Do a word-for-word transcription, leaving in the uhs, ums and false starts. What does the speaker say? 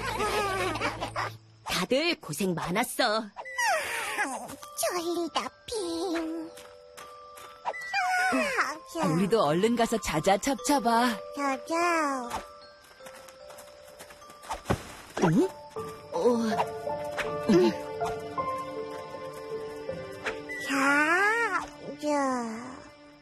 다들 고생 많았어. 졸리다, 핑. 아, 우리도 얼른 가서 자자, 찹찹아. 자자. 응? 어...